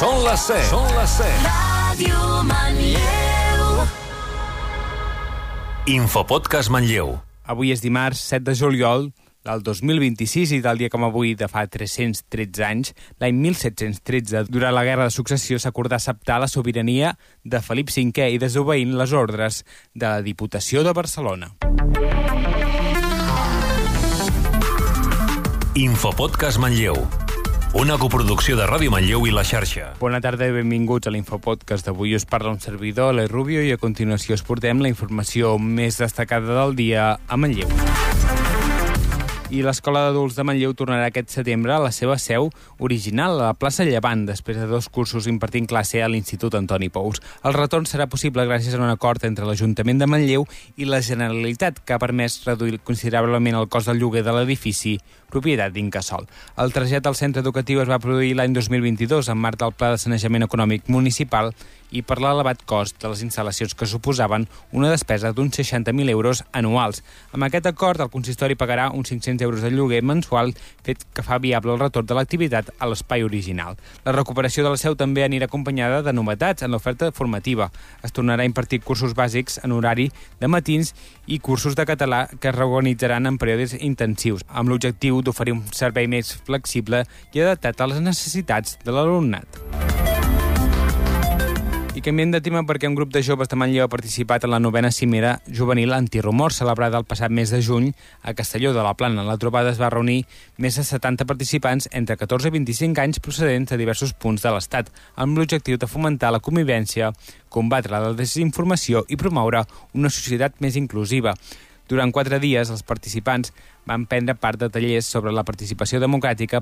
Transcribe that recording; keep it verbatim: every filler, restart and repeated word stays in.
Són les set. Són les set. Ràdio Manlleu. Infopodcast Manlleu. Avui és dimarts set de juliol del dos mil vint-i-sis i del dia com avui de fa tres-cents tretze anys, l'any mil set-cents tretze, durant la Guerra de Successió s'acordà acceptar la sobirania de Felip cinquè i desobeint les ordres de la Diputació de Barcelona. Infopodcast Manlleu, una coproducció de Ràdio Manlleu i La Xarxa. Bona tarda i benvinguts a l'Infopodcast d'avui. Us parla un servidor, Eloi Rubio, i a continuació us portem la informació més destacada del dia a Manlleu. I l'Escola d'Adults de Manlleu tornarà aquest setembre a la seva seu original, a la plaça Llevant, després de dos cursos impartint classe a l'Institut Antoni Pous. El retorn serà possible gràcies a un acord entre l'Ajuntament de Manlleu i la Generalitat, que ha permès reduir considerablement el cost del lloguer de l'edifici, propietat d'Incasòl. El trasllat al centre educatiu es va produir l'any dos mil vint-i-dos, en marc del Pla de Sanejament Econòmic Municipal, i per l'elevat cost de les instal·lacions que suposaven una despesa d'uns seixanta mil euros anuals. Amb aquest acord, el consistori pagarà uns cinc-cents euros de lloguer mensual, fet que fa viable el retorn de l'activitat a l'espai original. La recuperació de la seu també anirà acompanyada de novetats en l'oferta formativa. Es tornarà a impartir cursos bàsics en horari de matins i cursos de català que es reorganitzaran en períodes intensius, amb l'objectiu d'oferir un servei més flexible i adaptat a les necessitats de l'alumnat. I canviem de tema perquè un grup de joves de Manlleu ha participat en la novena cimera juvenil antirumors, celebrada el passat mes de juny a Castelló de la Plana. La trobada es va reunir més de setanta participants entre catorze i vint-i-cinc anys procedents de diversos punts de l'Estat, amb l'objectiu de fomentar la convivència, combatre la desinformació i promoure una societat més inclusiva. Durant quatre dies, els participants van prendre part de tallers sobre la participació democràtica,